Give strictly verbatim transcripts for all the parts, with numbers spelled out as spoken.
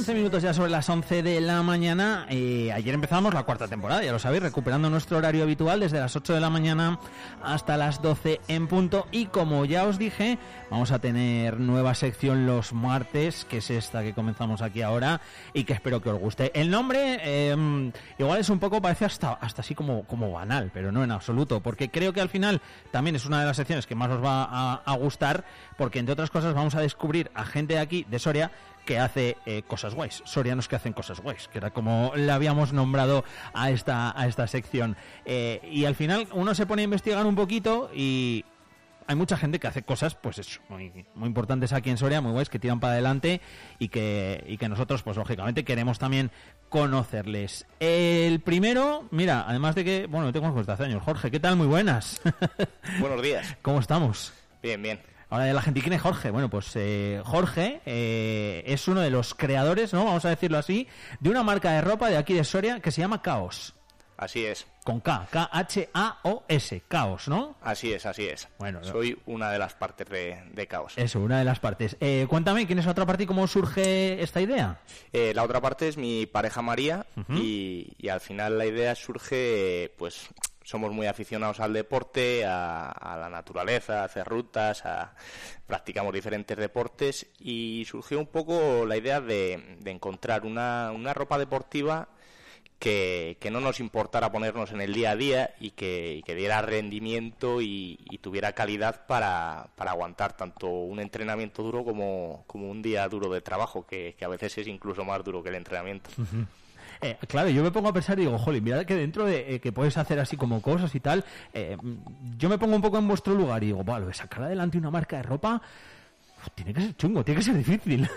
once minutos ya sobre las once de la mañana. Eh, ayer empezamos la cuarta temporada, ya lo sabéis, recuperando nuestro horario habitual desde las ocho de la mañana hasta las doce en punto. Y como ya os dije, vamos a tener nueva sección los martes, que es esta que comenzamos aquí ahora y que espero que os guste. El nombre eh, igual es un poco, parece hasta, hasta así como, como banal, pero no en absoluto, porque creo que al final también es una de las secciones que más os va a, a gustar, porque entre otras cosas vamos a descubrir a gente de aquí, de Soria, que hace eh, cosas guays, sorianos que hacen cosas guays, que era como le habíamos nombrado a esta a esta sección. Eh, y al final uno se pone a investigar un poquito y hay mucha gente que hace cosas, pues eso, muy, muy importantes aquí en Soria, muy guays, que tiran para adelante y que, y que nosotros, pues lógicamente, queremos también conocerles. El primero, mira, además de que, bueno, yo tengo desde hace años, Jorge, ¿qué tal? Muy buenas. Buenos días. ¿Cómo estamos? Bien, bien. Ahora la gente, ¿quién es Jorge? Bueno, pues eh, Jorge eh, es uno de los creadores, ¿no? Vamos a decirlo así, de una marca de ropa de aquí de Soria que se llama Caos. Así es. Con K, K H A O S, Caos, ¿no? Así es, así es. Bueno, soy una de las partes de, de Caos. Eso, una de las partes. Eh, cuéntame, ¿quién es la otra parte y cómo surge esta idea? Eh, la otra parte es mi pareja María, uh-huh. y, y al final la idea surge, pues... Somos muy aficionados al deporte, a, a la naturaleza, a hacer rutas, a, practicamos diferentes deportes y surgió un poco la idea de, de encontrar una, una ropa deportiva que, que no nos importara ponernos en el día a día y que, y que diera rendimiento y, y tuviera calidad para, para aguantar tanto un entrenamiento duro como, como un día duro de trabajo, que, que a veces es incluso más duro que el entrenamiento. Uh-huh. Eh, claro, yo me pongo a pensar y digo, jolín, mirad que dentro de eh, que puedes hacer así como cosas y tal, eh, yo me pongo un poco en vuestro lugar y digo, vale, sacar adelante una marca de ropa tiene que ser chungo, tiene que ser difícil.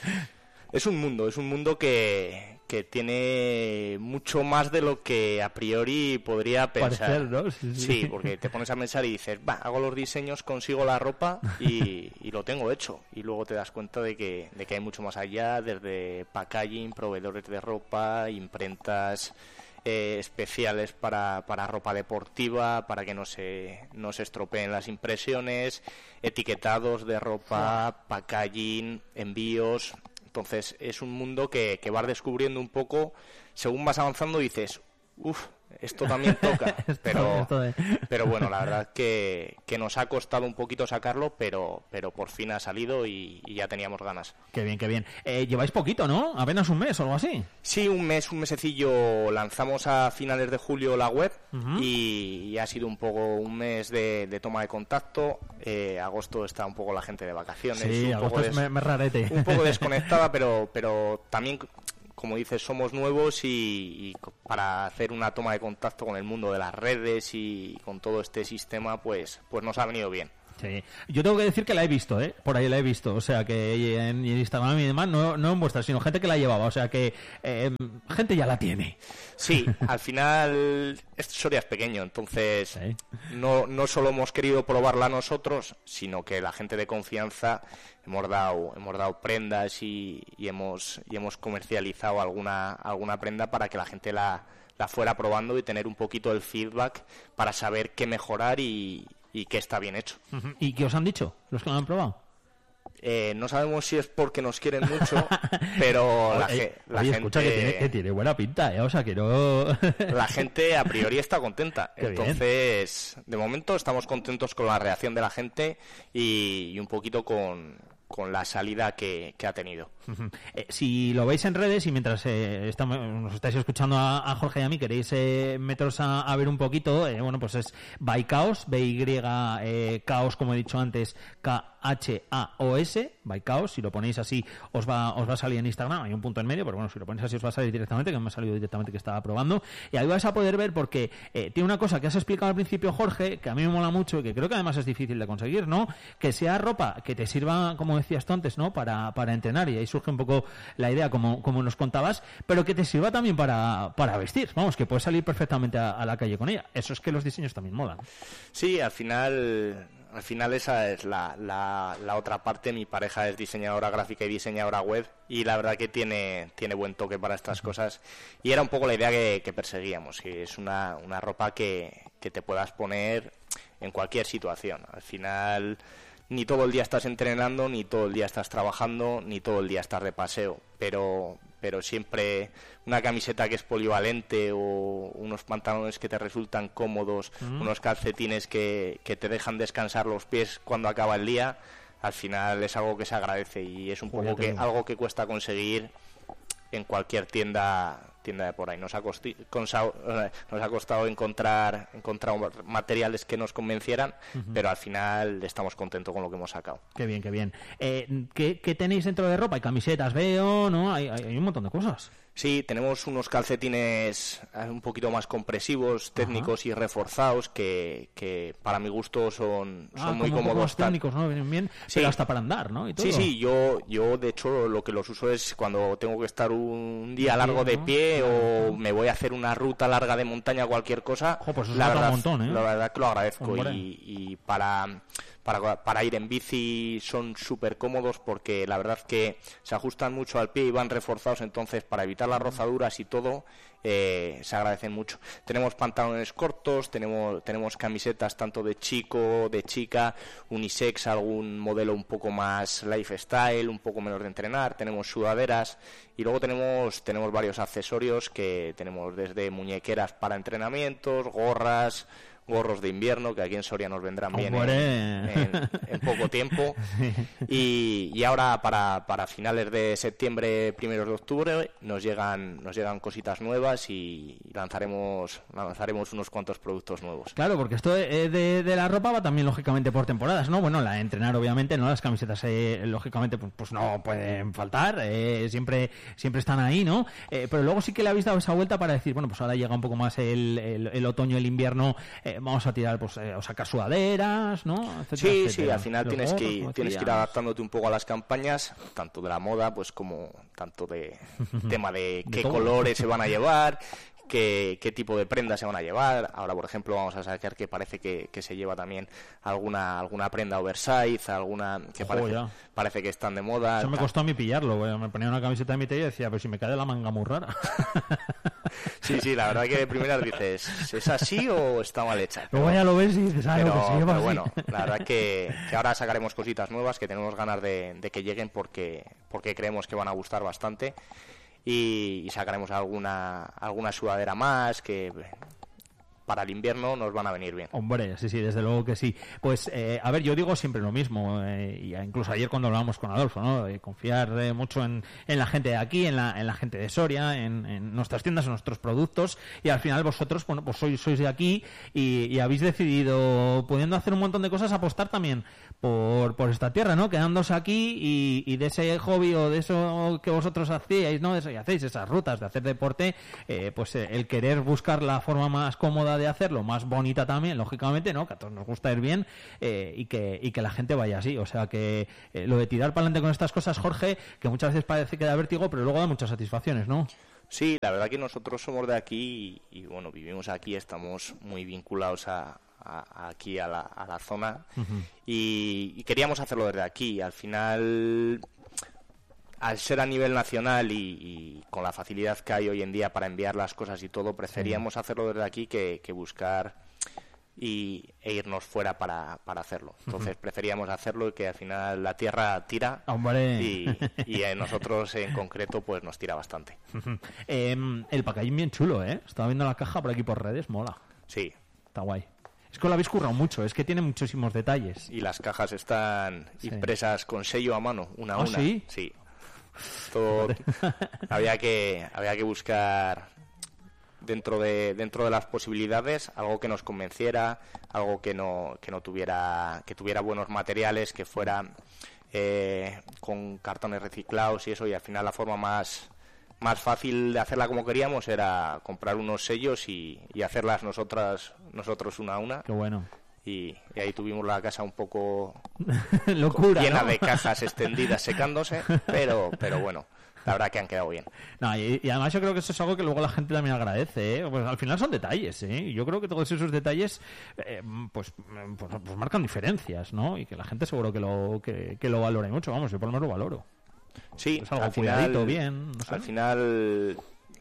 Es un mundo, es un mundo que, que tiene mucho más de lo que a priori podría pensar. Parecer, ¿no? Sí, sí. Sí, porque te pones a pensar y dices, va, hago los diseños, consigo la ropa y, y lo tengo hecho. Y luego te das cuenta de que, de que hay mucho más allá, desde packaging, proveedores de ropa, imprentas eh, especiales para, para ropa deportiva, para que no se, no se estropeen las impresiones, etiquetados de ropa, packaging, envíos... Entonces es un mundo que, que vas descubriendo un poco, según vas avanzando y dices, uff, esto también toca, pero pero bueno, la verdad que, que nos ha costado un poquito sacarlo, pero pero por fin ha salido y, y ya teníamos ganas. Qué bien, qué bien. Eh, lleváis poquito, ¿no? Apenas un mes o algo así. Sí, un mes, un mesecillo. Lanzamos a finales de julio la web, uh-huh. y, y ha sido un poco un mes de, de toma de contacto. Eh, agosto está un poco la gente de vacaciones. Sí, un agosto poco des- es me, rarete. Un poco desconectada, pero pero también... Como dices, somos nuevos y, y para hacer una toma de contacto con el mundo de las redes y con todo este sistema, pues pues nos ha venido bien. Sí, yo tengo que decir que la he visto, ¿eh? Por ahí la he visto, o sea que en Instagram y demás, no, no en vuestra, sino gente que la llevaba, o sea que eh, gente ya la tiene. Sí, al final Soria es pequeño, entonces sí. no, no solo hemos querido probarla nosotros, sino que la gente de confianza hemos dado, hemos dado prendas y, y hemos y hemos comercializado alguna, alguna prenda para que la gente la, la fuera probando y tener un poquito el feedback para saber qué mejorar y y que está bien hecho. Uh-huh. ¿Y qué os han dicho los que lo han probado? Eh, no sabemos si es porque nos quieren mucho, pero la, oye, ge- la oye, gente... escucha que tiene, que tiene buena pinta, ¿eh? O sea que no... La gente a priori está contenta. Qué Entonces, bien. De momento estamos contentos con la reacción de la gente y, y un poquito con... con la salida que, que ha tenido. Uh-huh. Eh, si lo veis en redes y mientras eh, estamos, nos estáis escuchando a, a Jorge y a mí, queréis eh, meteros a, a ver un poquito, eh, bueno, pues es by Caos, B Y eh, Caos, como he dicho antes, K H A O S, by Caos. Si lo ponéis así os va os va a salir en Instagram, hay un punto en medio, pero bueno, si lo ponéis así os va a salir directamente, que me ha salido directamente que estaba probando, y ahí vais a poder ver porque eh, tiene una cosa que has explicado al principio, Jorge, que a mí me mola mucho y que creo que además es difícil de conseguir, ¿no? Que sea ropa que te sirva, como decías tú antes, ¿no? Para, para entrenar, y ahí surge un poco la idea, como, como nos contabas, pero que te sirva también para, para vestir, vamos, que puedes salir perfectamente a, a la calle con ella. Eso es que los diseños también molan. Sí, al final... Al final esa es la, la, la otra parte. Mi pareja es diseñadora gráfica y diseñadora web y la verdad que tiene, tiene buen toque para estas cosas y era un poco la idea que, que perseguíamos, que es una, una ropa que, que te puedas poner en cualquier situación. Al final ni todo el día estás entrenando, ni todo el día estás trabajando, ni todo el día estás de paseo, pero pero siempre una camiseta que es polivalente o unos pantalones que te resultan cómodos, mm. unos calcetines que, que te dejan descansar los pies cuando acaba el día, al final es algo que se agradece y es un poco que algo que cuesta conseguir en cualquier tienda tienda de por ahí. Nos ha, costi, consa, nos ha costado encontrar encontrar materiales que nos convencieran, uh-huh. pero al final estamos contentos con lo que hemos sacado. Qué bien, qué bien. Eh, ¿qué, ¿Qué tenéis dentro de ropa? Hay camisetas, veo, ¿no? Hay, hay, hay un montón de cosas. Sí, tenemos unos calcetines un poquito más compresivos, técnicos Ajá. y reforzados que, que para mi gusto son, son ah, muy como cómodos. Técnicos, ¿no? Vienen bien, sí. Pero hasta para andar, ¿no? Y todo. Sí, sí, yo, yo de hecho lo que los uso es cuando tengo que estar un día largo de pie, ¿no? o me voy a hacer una ruta larga de montaña, cualquier cosa. Jo, pues eso la, verdad, un montón, ¿eh? la verdad que lo agradezco y, y para... Para, para ir en bici son súper cómodos porque la verdad que se ajustan mucho al pie y van reforzados, entonces para evitar las rozaduras y todo eh, se agradecen mucho. Tenemos pantalones cortos, tenemos tenemos camisetas tanto de chico, de chica, unisex, algún modelo un poco más lifestyle, un poco menos de entrenar, tenemos sudaderas y luego tenemos tenemos varios accesorios que tenemos desde muñequeras para entrenamientos, gorras, gorros de invierno, que aquí en Soria nos vendrán bien en, en, en poco tiempo. Y, y ahora para, para finales de septiembre, primeros de octubre, nos llegan nos llegan cositas nuevas y lanzaremos lanzaremos unos cuantos productos nuevos. Claro, porque esto de, de, de la ropa va también lógicamente por temporadas, ¿no? Bueno, la de entrenar obviamente, ¿no? Las camisetas eh, lógicamente pues, pues no pueden faltar, eh, siempre siempre están ahí, ¿no? Eh, pero luego sí que le habéis dado esa vuelta para decir, bueno, pues ahora llega un poco más el, el, el otoño, el invierno, eh, vamos a tirar, pues, eh, o sacar sudaderas, ¿no? Etcétera, sí, etcétera. sí, al final Los tienes gorros, que tienes que ir adaptándote un poco a las campañas, tanto de la moda, pues como tanto de tema de, de qué todo. Colores se van a llevar, qué, qué tipo de prendas se van a llevar. Ahora, por ejemplo, vamos a sacar que parece que, que se lleva también alguna alguna prenda oversize, alguna que Ojo, parece, ya. parece que están de moda. Eso me costó a mí pillarlo, güey. Me ponía una camiseta de mi talla y decía, pero si me cae la manga muy rara. Sí, sí, la verdad que de primeras dices, ¿es así o está mal hecha? Pero, Luego ya lo ves y dices, ah, pero, no, que se lleva pero así. bueno, la verdad que, que ahora sacaremos cositas nuevas que tenemos ganas de, de que lleguen porque porque creemos que van a gustar bastante y, y sacaremos alguna alguna sudadera más que para el invierno nos van a venir bien. Hombre, sí, sí, desde luego que sí. Pues, eh, a ver, yo digo siempre lo mismo, eh, y incluso ayer cuando hablábamos con Adolfo, ¿no? Eh, confiar eh, mucho en, en la gente de aquí, en la, en la gente de Soria, en, en nuestras tiendas, en nuestros productos, y al final vosotros, bueno, pues sois, sois de aquí y, y habéis decidido, pudiendo hacer un montón de cosas, apostar también por, por esta tierra, ¿no? Quedándose aquí y, y de ese hobby o de eso que vosotros hacíais, ¿no? De eso que hacéis, esas rutas de hacer deporte, eh, pues eh, el querer buscar la forma más cómoda de hacerlo, más bonita también, lógicamente, ¿no? Que a todos nos gusta ir bien eh, y que y que la gente vaya así. O sea que eh, lo de tirar para adelante con estas cosas, Jorge, que muchas veces parece que da vértigo, pero luego da muchas satisfacciones, ¿no? Sí, la verdad que nosotros somos de aquí y, y bueno, vivimos aquí, estamos muy vinculados a, a, a aquí a la, a la zona uh-huh. y, y queríamos hacerlo desde aquí. Al final, al ser a nivel nacional y, y con la facilidad que hay hoy en día para enviar las cosas y todo, preferíamos sí. hacerlo desde aquí que, que buscar y, e irnos fuera para, para hacerlo. Entonces uh-huh. preferíamos hacerlo y que al final la tierra tira ¡Hombre! y, y a nosotros en concreto pues nos tira bastante. Uh-huh. Eh, el packaging bien chulo, ¿eh? Estaba viendo la caja por aquí por redes, mola. Sí. Está guay. Es que lo habéis currado mucho, es que tiene muchísimos detalles. Y las cajas están sí. impresas con sello a mano, una a ¿Ah, una. sí? Sí. Todo había que había que buscar dentro de dentro de las posibilidades algo que nos convenciera, algo que no que no tuviera que tuviera buenos materiales, que fuera eh, con cartones reciclados y eso, y al final la forma más más fácil de hacerla como queríamos era comprar unos sellos y, y hacerlas nosotras nosotros una a una. Qué bueno. Y, y ahí tuvimos la casa un poco locura, llena ¿no? de cajas extendidas secándose, pero pero bueno, la verdad que han quedado bien. No, y, y además yo creo que eso es algo que luego la gente también agradece, ¿eh? Pues al final son detalles, ¿eh? Yo creo que todos esos detalles eh, pues, pues, pues marcan diferencias, ¿no? Y que la gente seguro que lo que, que lo valore mucho, vamos, yo por lo menos lo valoro. Sí, es algo al cuidadito, final, bien, no sé. Al final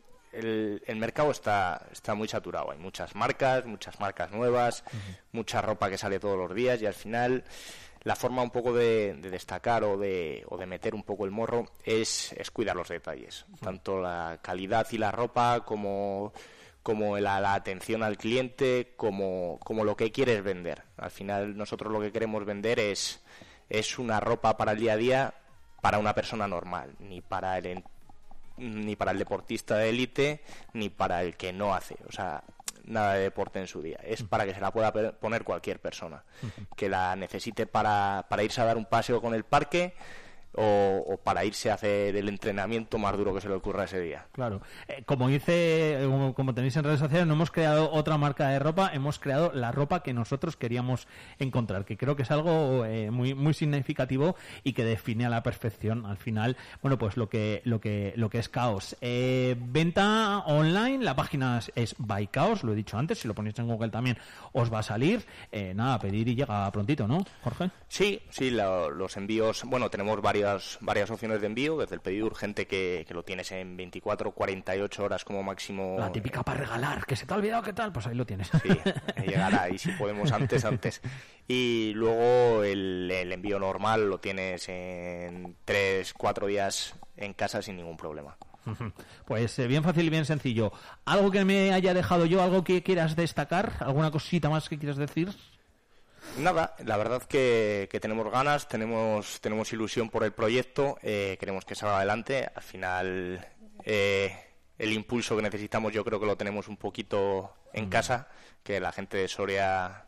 el, el mercado está está muy saturado, hay muchas marcas, muchas marcas nuevas, uh-huh. mucha ropa que sale todos los días y al final la forma un poco de, de destacar o de, o de meter un poco el morro es, es cuidar los detalles, tanto la calidad y la ropa como, como la, la atención al cliente, como, como lo que quieres vender. Al final nosotros lo que queremos vender es, es una ropa para el día a día para una persona normal, ni para el ni para el deportista de élite, ni para el que no hace, o sea, nada de deporte en su día. Es para que se la pueda poner cualquier persona, que la necesite para, para irse a dar un paseo con el parque, o, o para irse a hacer el entrenamiento más duro que se le ocurra ese día. Claro. Eh, como dice, como, como tenéis en redes sociales, no hemos creado otra marca de ropa, hemos creado la ropa que nosotros queríamos encontrar, que creo que es algo eh, muy muy significativo y que define a la perfección al final, bueno, pues lo que lo que lo que es Caos. Eh, venta online, la página es, es By Caos, lo he dicho antes, si lo ponéis en Google también os va a salir. Eh, nada, pedir y llega prontito, ¿no, Jorge? Sí, sí, lo, los envíos, bueno, tenemos varias varias opciones de envío, desde el pedido urgente que, que lo tienes en veinticuatro, cuarenta y ocho horas como máximo. La típica para regalar, que se te ha olvidado, ¿qué tal? Pues ahí lo tienes. Sí, llegará, y si podemos antes, antes. Y luego el, el envío normal lo tienes en tres, cuatro días en casa sin ningún problema. Pues eh, bien fácil y bien sencillo. ¿Algo que me haya dejado yo, algo que quieras destacar? ¿Alguna cosita más que quieras decir? Nada, la verdad que, que tenemos ganas, tenemos tenemos ilusión por el proyecto, eh, queremos que salga adelante. Al final, eh, el impulso que necesitamos yo creo que lo tenemos un poquito en mm. casa, que la gente de Soria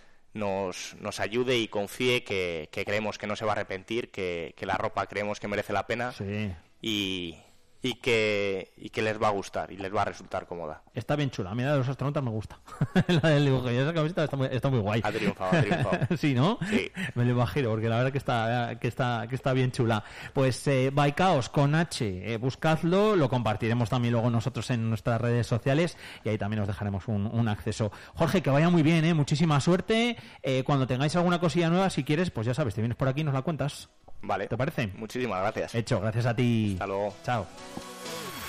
nos, nos ayude y confíe, que, que creemos que no se va a arrepentir, que, que la ropa creemos que merece la pena. Sí. y... Y que, y que les va a gustar y les va a resultar cómoda. Está bien chula. A mí la de los astronautas me gusta. La del dibujo y esa camiseta está muy, está muy guay. Ha triunfado, ha triunfado. Sí, ¿no? Sí. Me lo imagino, porque la verdad que está que está, que está bien chula. Pues eh, By Caos con H, eh, buscadlo, lo compartiremos también luego nosotros en nuestras redes sociales y ahí también os dejaremos un, un acceso. Jorge, que vaya muy bien, ¿eh? Muchísima suerte. Eh, cuando tengáis alguna cosilla nueva, si quieres, pues ya sabes, te vienes por aquí y nos la cuentas. Vale. ¿Te parece? Muchísimas gracias. Hecho, gracias a ti. Hasta luego. Chao.